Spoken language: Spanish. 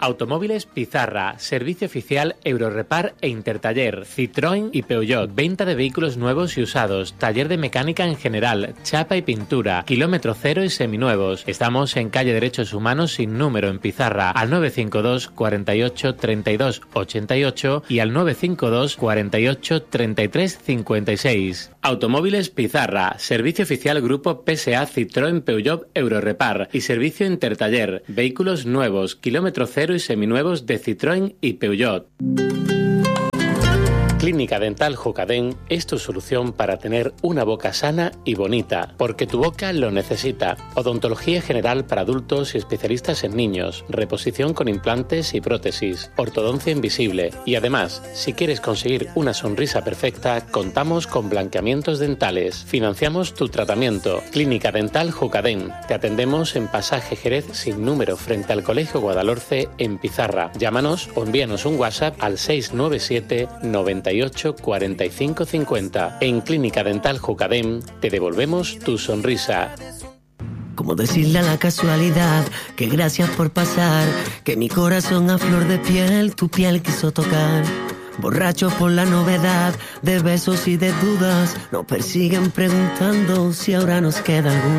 Automóviles Pizarra, servicio oficial Eurorepar e Intertaller, Citroën y Peugeot, venta de vehículos nuevos y usados, taller de mecánica en general, chapa y pintura, kilómetro cero y seminuevos. Estamos en calle Derechos Humanos sin número en Pizarra, al 952 48 32 88 y al 952 48 33 56. Automóviles Pizarra, servicio oficial Grupo PSA Citroën Peugeot Eurorepar y servicio Intertaller, vehículos nuevos, kilómetro cero y seminuevos de Citroën y Peugeot. Clínica Dental Jucadén es tu solución para tener una boca sana y bonita, porque tu boca lo necesita. Odontología general para adultos y especialistas en niños, reposición con implantes y prótesis, ortodoncia invisible y además, si quieres conseguir una sonrisa perfecta, contamos con blanqueamientos dentales. Financiamos tu tratamiento. Clínica Dental Jucadén. Te atendemos en Pasaje Jerez sin número frente al Colegio Guadalhorce en Pizarra. Llámanos o envíanos un WhatsApp al 697 98 45 50. En Clínica Dental Jucadén te devolvemos tu sonrisa. Como decirle a la casualidad que gracias por pasar, que mi corazón a flor de piel tu piel quiso tocar. Borracho por la novedad de besos y de dudas, nos persiguen preguntando si ahora nos queda alguna.